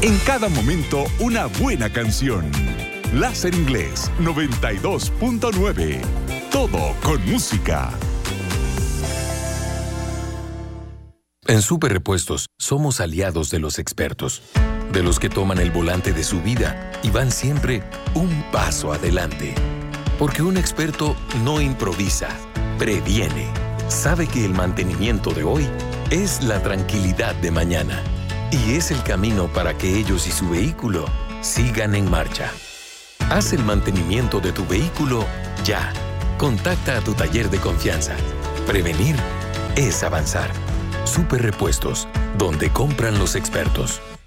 En cada momento, una buena canción. Láser Inglés 92.9. Todo con música. En Super Repuestos somos aliados de los expertos, de los que toman el volante de su vida y van siempre un paso adelante. Porque un experto no improvisa, previene. Sabe que el mantenimiento de hoy es la tranquilidad de mañana y es el camino para que ellos y su vehículo sigan en marcha. Haz el mantenimiento de tu vehículo ya. Contacta a tu taller de confianza. Prevenir es avanzar. Super Repuestos, donde compran los expertos.